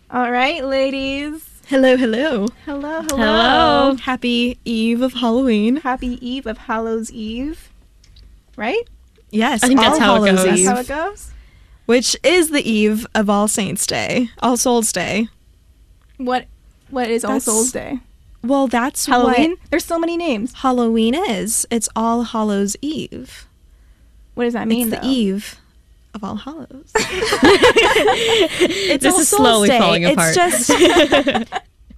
All right, ladies. Hello, hello. Hello, hello. Hello. Happy Eve of Halloween. Happy Eve of Hallows Eve. Right? Yes, I think that's All how it Hallows goes. That's Eve, how it goes? which is the eve of All Saints Day, All Souls Day. What is All That's Souls Day? Well, that's Halloween? what There's so many names. Halloween is. It's All Hallows Eve. What does that mean, It's the though? eve of All Hallows. This All is Souls slowly Day. falling apart. It's just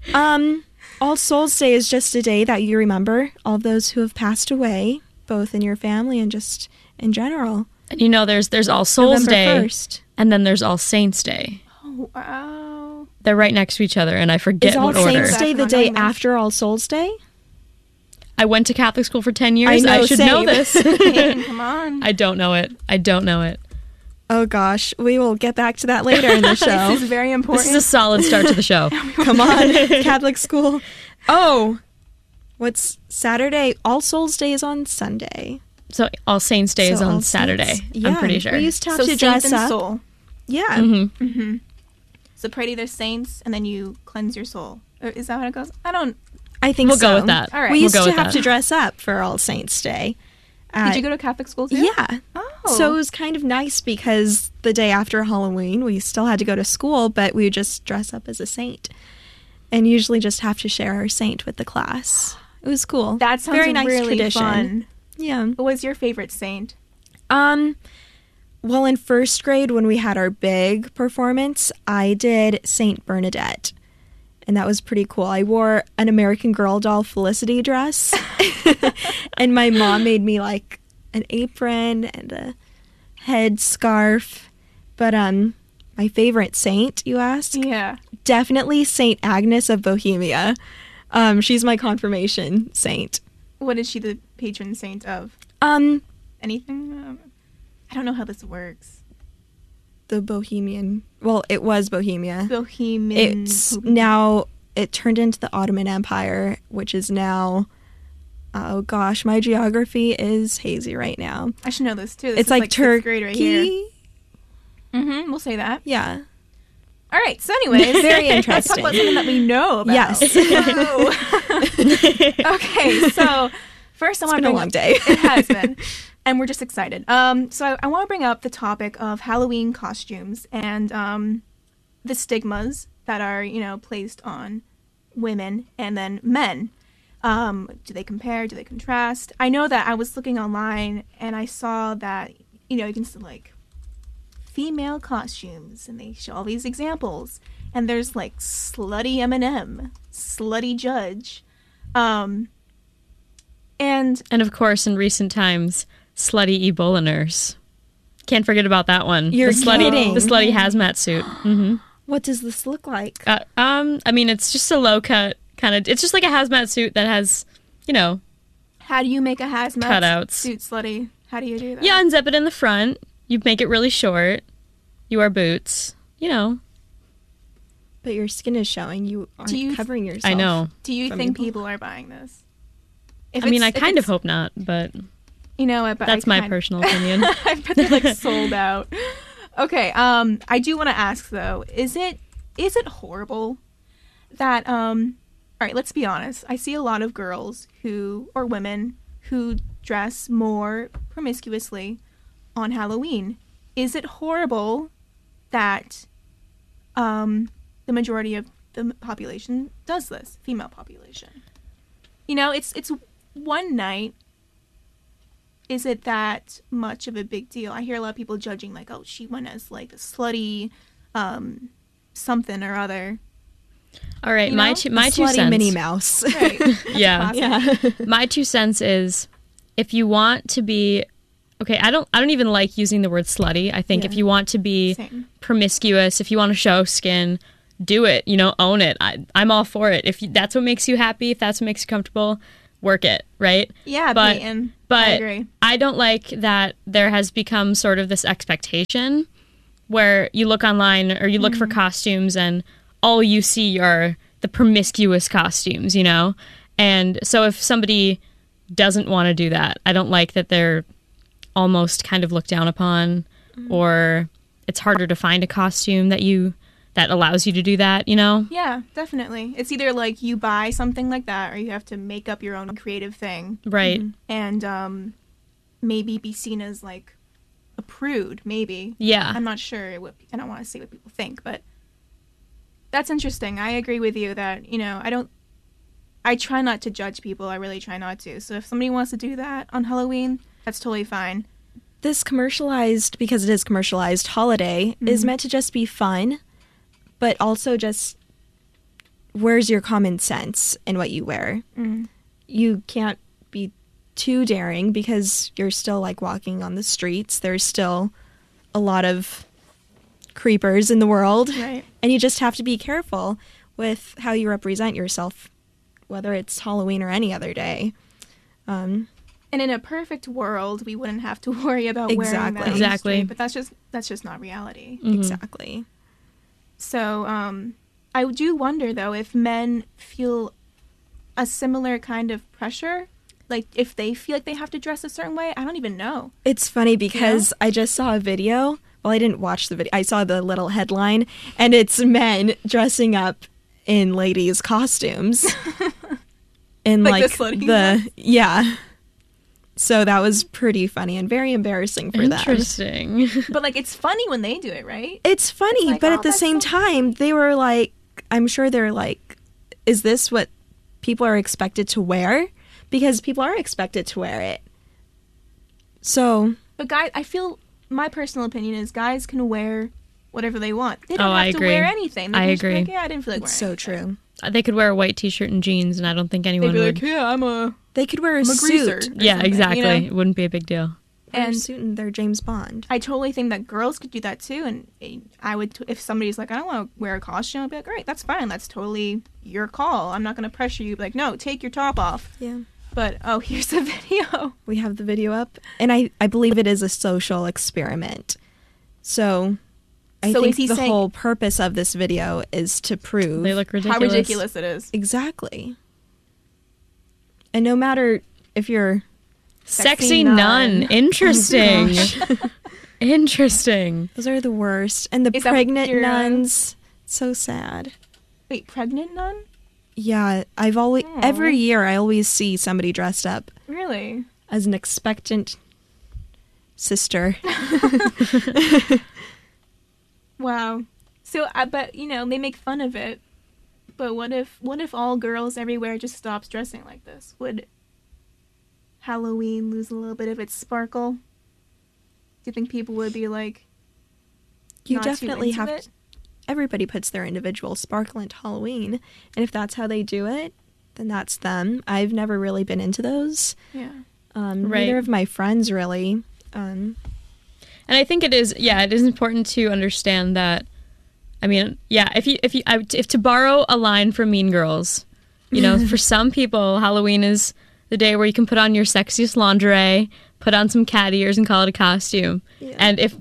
All Souls Day is just a day that you remember all of those who have passed away, both in your family and just in general. And you know, there's All Souls November Day, 1st. and then there's All Saints Day. Oh, wow. They're right next to each other, and I forget Is All what order. Saints Day the Not day knowing this. after All Souls Day? I went to Catholic school for 10 years. I know, should same. know this. Hey, come on. I don't know it. Oh gosh, we will get back to that later in the show. This is very important. This is a solid start to the show. Come on, Catholic school. Oh, what's Saturday? All Souls Day is on Sunday. So All Saints Day is So on All Saturday. Saints- I'm yeah, pretty sure. We used to have so to saint dress and up. soul. Yeah. Mhm. So pray to the saints, and then you cleanse your soul. Or is that how it goes? I don't... I think We'll so. go with that. All right. We We'll used go to with have that. to dress up for All Saints Day. Did you go to Catholic school, too? Yeah. Oh. So it was kind of nice because the day after Halloween, we still had to go to school, but we would just dress up as a saint and usually just have to share our saint with the class. It was cool. That sounds very nice really tradition. fun. Yeah. What was your favorite saint? Well, in first grade, when we had our big performance, I did Saint Bernadette. And that was pretty cool. I wore an American Girl doll Felicity dress. And my mom made me like an apron and a head scarf. But my favorite saint, you ask? Yeah. Definitely Saint Agnes of Bohemia. She's my confirmation saint. What is she the patron saint of? Anything? I don't know how this works. The Bohemian. Well, it was Bohemia. Bohemian. It's now, it turned into the Ottoman Empire, which is now, oh gosh, my geography is hazy right now. I should know this too. This It's is like sixth Turkey. grade right here. We'll say that. Yeah. All right. So, anyways, Very Let's talk interesting. about something that we know about. Yes. Okay. So, first, I It's want been to a bring long day. It has been, and we're just excited. So I want to bring up the topic of Halloween costumes and the stigmas that are placed on women and then men. Do they compare? Do they contrast? I know that I was looking online and I saw that you can see like female costumes and they show all these examples and there's like slutty M&M, slutty Judge, and And of course, in recent times, slutty Ebola nurse. Can't forget about that one. You're the slutty, kidding. the slutty hazmat suit. Hmm What does this look like? I mean, it's just a low cut kind of. It's just like a hazmat suit that has, how do you make a hazmat Cutouts. suit slutty? How do you do that? you unzip it in the front. You make it really short. You wear boots. But your skin is showing. You aren't you- covering yourself. I know. Do you from think Ebola. people are buying this? I mean, I kind of hope not, but But that's my personal opinion. I bet they're like sold out. Okay, I do want to ask though, is it horrible that all right, let's be honest. I see a lot of girls or women who dress more promiscuously on Halloween. Is it horrible that the majority of the population does this, female population? It's one night. Is it that much of a big deal? I hear a lot of people judging, like, oh, she went as like a slutty something or other. All right, my two Slutty cents. Minnie Mouse. Right. Yeah. Classic. Yeah. My 2 cents is, if you want to be, okay, I don't even like using the word slutty. I think if you want to be Same. promiscuous, if you want to show skin, do it. Own it. I'm all for it. If that's what makes you happy, if that's what makes you comfortable, work it, right? Yeah, But- Peyton. But I agree. I don't like that there has become sort of this expectation where you look online or you look for costumes and all you see are the promiscuous costumes, And so if somebody doesn't want to do that, I don't like that they're almost kind of looked down upon or it's harder to find a costume that you that allows you to do that, you know? Yeah, definitely. It's either like you buy something like that or you have to make up your own creative thing Right. and maybe be seen as like a prude, maybe. Yeah. I'm not sure I don't want to say what people think, but that's interesting. I agree with you that, I try not to judge people. I really try not to. So if somebody wants to do that on Halloween, that's totally fine. This commercialized, because it is commercialized, holiday is meant to just be fun, but also just where's your common sense in what you wear? You can't be too daring because you're still like walking on the streets. There's still a lot of creepers in the world. Right. And you just have to be careful with how you represent yourself, whether it's Halloween or any other day. And in a perfect world, we wouldn't have to worry about wearing that on the Exactly. street, but that's just not reality. Exactly. So I do wonder, though, if men feel a similar kind of pressure, like if they feel like they have to dress a certain way. I don't even know. It's funny because I just saw a video. Well, I didn't watch the video. I saw the little headline, and it's men dressing up in ladies' costumes. In Like the like slutty the yeah. So that was pretty funny and very embarrassing for them. Interesting. But like it's funny when they do it, right? It's funny, Like, but oh, at the that's same so time, they were like, I'm sure they're like, is this what people are expected to wear? Because people are expected to wear it. So, But guys, I feel my personal opinion is guys can wear whatever they want. They don't Oh, have I to agree. wear anything. They I can just be agree. like, yeah, I didn't feel like it's wearing so anything. true. They could wear a white t-shirt and jeans, and I don't think They'd anyone be would. like, yeah, I'm a They could wear a greaser. suit. or Yeah, something, exactly. you know? It wouldn't be a big deal. And And suit and they're James Bond. I totally think that girls could do that too. And I would, if somebody's like, I don't want to wear a costume, I'd be like, great, that's fine. That's totally your call. I'm not going to pressure you. Like, no, take your top off. Yeah. But, oh, here's a video. We have the video up. And I believe it is a social experiment. So I So think is he the saying- whole purpose of this video is to prove They look ridiculous. How ridiculous it is. exactly. And no matter if you're Sexy nun. Interesting. gosh. Interesting. those are the worst. And the Is that what pregnant you're, nuns, so sad. Wait, pregnant nun? Yeah, I've always Aw. every year I always see somebody dressed up Really? as an expectant sister. Wow. So, but they make fun of it. But what if all girls everywhere just stops dressing like this? Would Halloween lose a little bit of its sparkle? Do you think people would be like, You not too definitely into have it? to, everybody puts their individual sparkle into Halloween, and if that's how they do it, then that's them. I've never really been into those. Yeah. Right. Neither of my friends really. And I think it is important to understand that. I mean, yeah, if to borrow a line from Mean Girls, for some people, Halloween is the day where you can put on your sexiest lingerie, put on some cat ears, and call it a costume. Yeah. And if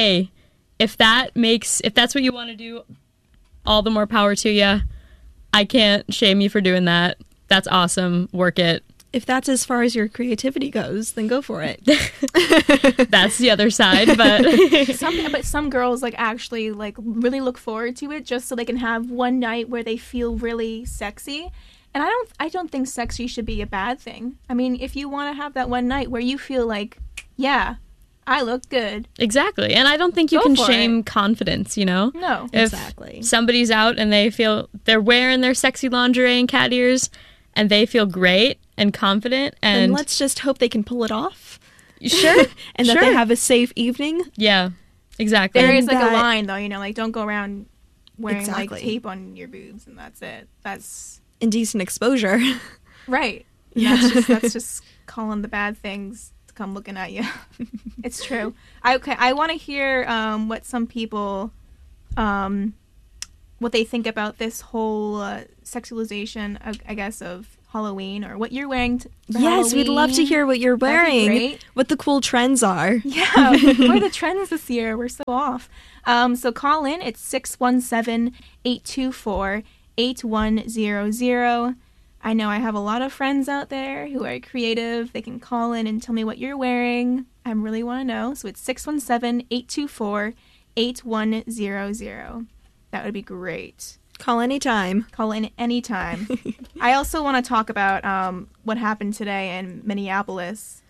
that's what you want to do, all the more power to you. I can't shame you for doing that. That's awesome. Work it. If that's as far as your creativity goes, then go for it. That's the other side, but Some girls actually really look forward to it just so they can have one night where they feel really sexy. And I don't think sexy should be a bad thing. I mean, if you want to have that one night where you feel like, yeah, I look good. exactly. And I don't think you Go can for shame confidence, No. If Exactly. somebody's out and they feel they're wearing their sexy lingerie and cat ears and they feel great and confident And and let's just hope they can pull it off. sure And that they have a safe evening. yeah, exactly. There And is a that- line though, don't go around wearing Exactly. tape on your boobs and that's it. That's Indecent exposure. right. Yeah. That's just calling the bad things to come looking at you. It's true. I want to hear what some people what they think about this whole sexualization, I guess, of Halloween or what you're wearing. For Yes, we'd love to Halloween. hear what you're That'd be wearing, great. what the cool trends are. Yeah, what are the trends this year? We're so off. So call in. It's 617-824-8100. I know I have a lot of friends out there who are creative. They can call in and tell me what you're wearing. I really want to know. So it's 617-824-8100. That would be great. Call anytime. Call in anytime. I also want to talk about what happened today in Minneapolis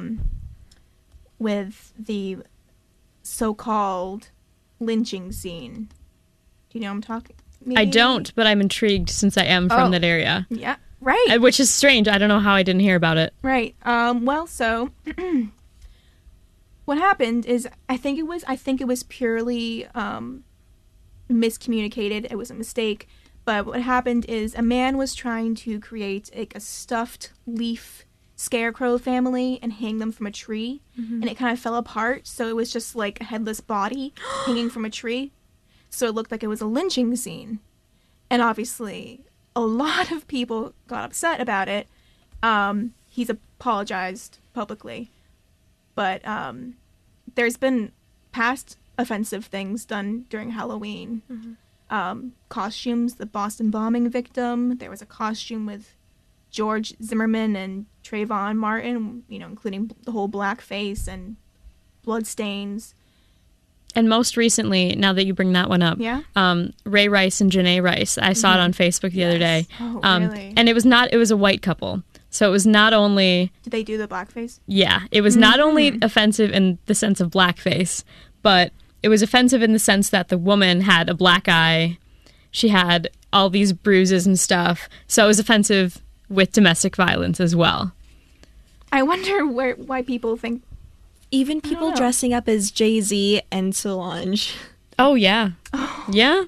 with the so-called lynching scene. Do you know what I'm talking? I don't, but I'm intrigued since I am from that area. Yeah, right. Which is strange. I don't know how I didn't hear about it. Right. Well, so what happened is I think it was purely miscommunicated. It was a mistake. But what happened is a man was trying to create like a stuffed leaf scarecrow family and hang them from a tree, and it kind of fell apart. So it was just like a headless body hanging from a tree. So it looked like it was a lynching scene. And obviously, a lot of people got upset about it. He's apologized publicly. But there's been past offensive things done during Halloween. Costumes, the Boston bombing victim. There was a costume with George Zimmerman and Trayvon Martin, including the whole blackface and blood stains. And most recently, now that you bring that one up, Ray Rice and Janae Rice. I saw it on Facebook the other day. Oh, really? And it was a white couple. So it was not only... Did they do the blackface? Yeah. It was not only offensive in the sense of blackface, but it was offensive in the sense that the woman had a black eye. She had all these bruises and stuff. So it was offensive with domestic violence as well. I wonder why people think... Even people dressing up as Jay-Z and Solange. Oh, yeah. Yeah?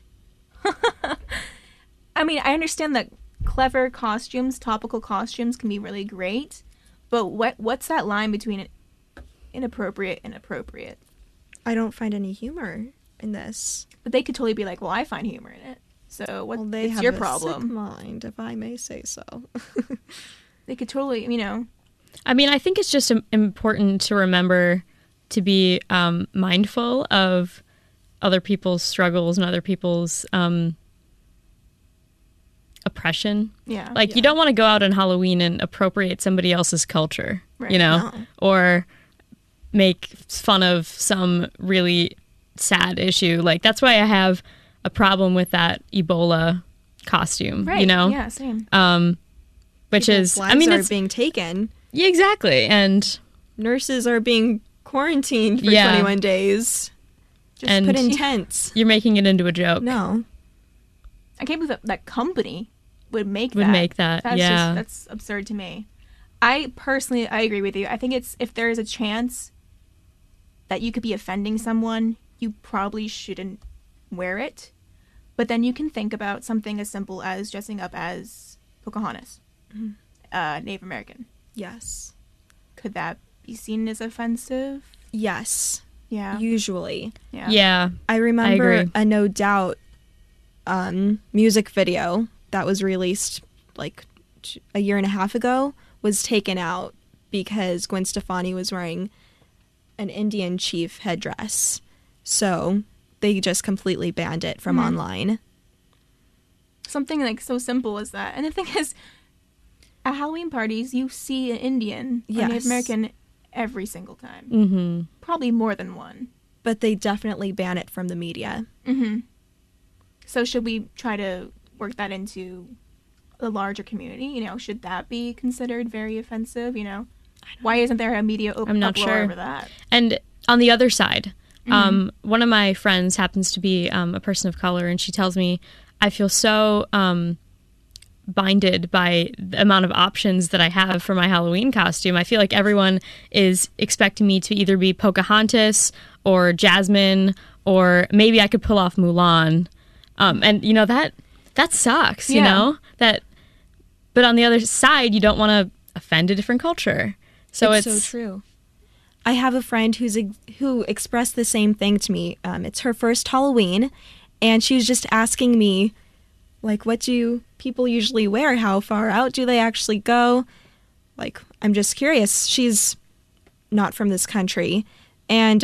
I mean, I understand that clever costumes, topical costumes can be really great, but what's that line between inappropriate and appropriate? I don't find any humor in this. But they could totally be like, well, I find humor in it. So They it's have your a problem. sick mind, if I may say so. They could totally, I mean, I think it's just important to remember to be mindful of other people's struggles and other people's oppression. Yeah. Like, you don't want to go out on Halloween and appropriate somebody else's culture, Right. No. or make fun of some really sad issue. Like, that's why I have a problem with that Ebola costume, right. Yeah, same. which People's is, lives I mean, are it's being taken. yeah, exactly. And Nurses are being quarantined for 21 days. Just And- put in tents. you're making it into a joke. No. I can't believe that company would make Would that. make that, That's yeah. that's absurd to me. I agree with you. I think if there is a chance that you could be offending someone, you probably shouldn't wear it. But then you can think about something as simple as dressing up as Pocahontas, Native American. Yes. Could that be seen as offensive? Yes. Yeah. Usually. Yeah. I remember agree. a No Doubt music video that was released like a year and a half ago was taken out because Gwen Stefani was wearing an Indian chief headdress. So they just completely banned it from online. Something like so simple as that. And the thing is, at Halloween parties, you see an Indian or Yes. Native American every single time. Mm-hmm. Probably more than one. But they definitely ban it from the media. Mm-hmm. So should we try to work that into the larger community? Should that be considered very offensive? Why isn't there a media I'm not uproar sure. over that? And on the other side, one of my friends happens to be a person of color, and she tells me, I feel so binded by the amount of options that I have for my Halloween costume. I feel like everyone is expecting me to either be Pocahontas or Jasmine, or maybe I could pull off Mulan. And that sucks, Yeah. but on the other side, you don't want to offend a different culture. So it's so true. I have a friend who expressed the same thing to me. It's her first Halloween, and she was just asking me, like, what do people usually wear? How far out do they actually go? Like, I'm just curious. She's not from this country. And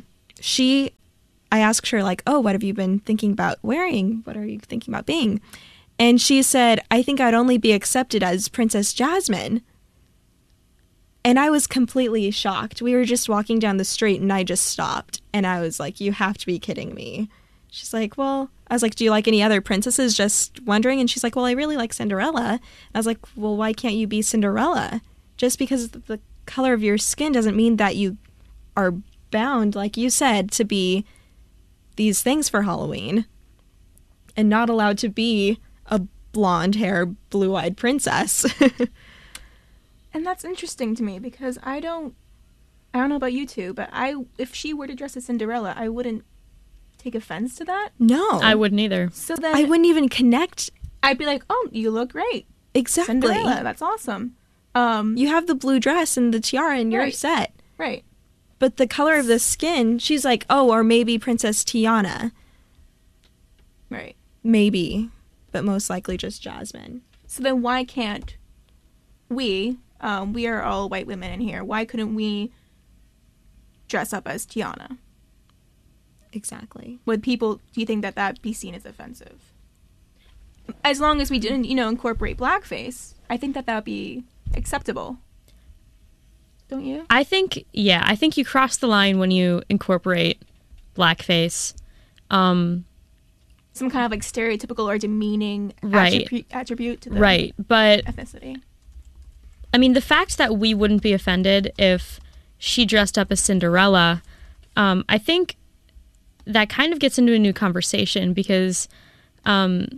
I asked her, like, oh, what have you been thinking about wearing? What are you thinking about being? And she said, I think I'd only be accepted as Princess Jasmine. And I was completely shocked. We were just walking down the street and I just stopped. And I was like, you have to be kidding me. She's like, well, I was like, do you like any other princesses? Just wondering. And she's like, well, I really like Cinderella. I was like, well, why can't you be Cinderella? Just because the color of your skin doesn't mean that you are bound, like you said, to be these things for Halloween and not allowed to be a blonde hair, blue-eyed princess. And that's interesting to me because I don't know about you two, but if she were to dress as Cinderella, I wouldn't take offense to that. No. I wouldn't either. So then I wouldn't even connect. I'd be like, oh, you look great. Exactly. Cinderella, that's awesome. You have the blue dress and the tiara and you're Right. set. Right. But the color of the skin, she's like, oh, or maybe Princess Tiana. Right. Maybe. But most likely just Jasmine. So then why can't we are all white women in here, why couldn't we dress up as Tiana? Exactly. Do you think that that'd be seen as offensive? As long as we didn't, incorporate blackface, I think that would be acceptable. Don't you? I think you cross the line when you incorporate blackface. Some kind of like stereotypical or demeaning Right. attribute to the Right, but ethnicity. I mean, the fact that we wouldn't be offended if she dressed up as Cinderella, I think that kind of gets into a new conversation because in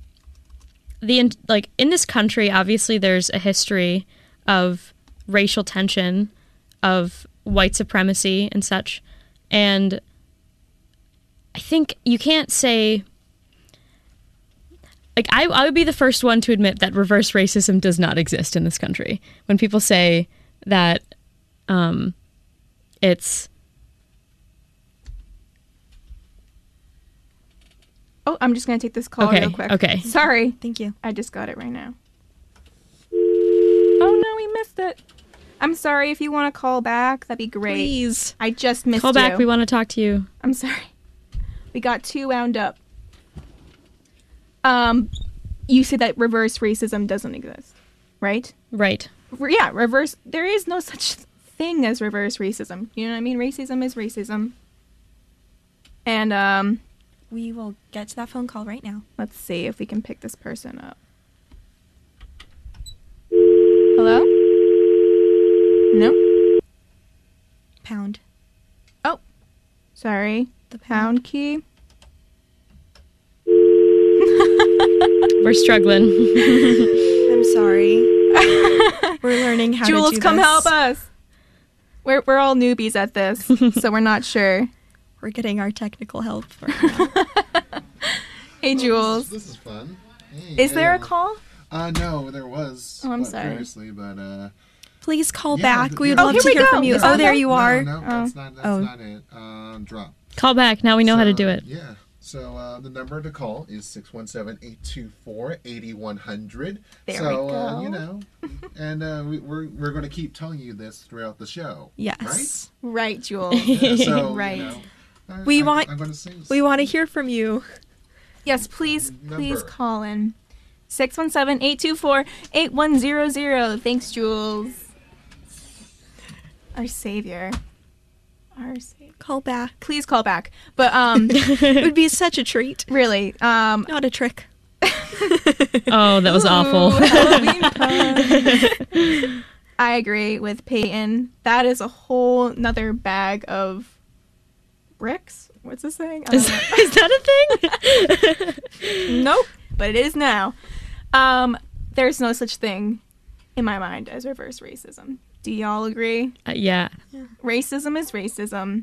this country, obviously there's a history of racial tension, of white supremacy and such, and I think you can't say... Like, I would be the first one to admit that reverse racism does not exist in this country. When people say that it's... Oh, I'm just going to take this call real quick. Okay. Sorry. Thank you. I just got it right now. Oh, no, we missed it. I'm sorry. If you want to call back, that'd be great. Please. I just missed Call you. back, we want to talk to you. I'm sorry. We got too wound up. You said that reverse racism doesn't exist, right? Right. Yeah, there is no such thing as reverse racism. You know what I mean? Racism is racism. And, We will get to that phone call right now. let's see if we can pick this person up. Hello? No? Pound. Oh, sorry. The Pound key. We're struggling. I'm sorry. We're learning how Jules, to do come this. help us. We're all newbies at this, so we're not sure. We're getting our technical help right now. Hey, Jules. This is fun. Hey, Is there a yeah. call? No, there was. Oh, I'm but sorry. Previously, but Please call Yeah, back. We would yeah. love here to we hear go. from you. Is Oh, that there it? you are. No, that's not it. Drop. Call back, now we know how to do it. Yeah. So the number to call is 617-824-8100. There so, we go. And we're going to keep telling you this throughout the show. Yes. Right, Jules. Yeah, so, Right. We want- I'm going to sing. We want to hear from you. Yes, please Number. call in. 617-824-8100. Thanks, Jules. Our savior. Call back. Please call back. But It would be such a treat. really, Not a trick. Oh, that was awful. Halloween pun. I agree with Peyton. That is a whole nother bag of bricks. What's this saying? I Is, don't know. is that a thing? Nope, but it is now. There's no such thing in my mind as reverse racism. Do y'all agree? Yeah. Racism is racism.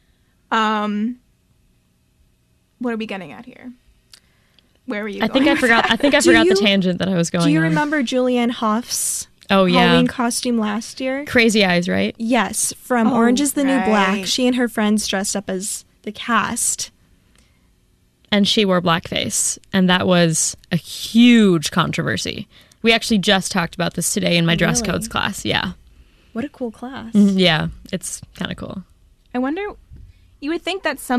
What are we getting at here? Where were you I going? think I forgot Do the you- tangent that I was going Do you on. remember Julianne Hought's Oh, yeah. Halloween costume last year? Crazy Eyes, right? Yes, from Oh, Orange is the New Black. right. She and her friends dressed up as the cast. And she wore blackface. And that was a huge controversy. We actually just talked about this today in my dress Really? codes class. Yeah. What a cool class. Yeah. It's kind of cool. I wonder. You would think that some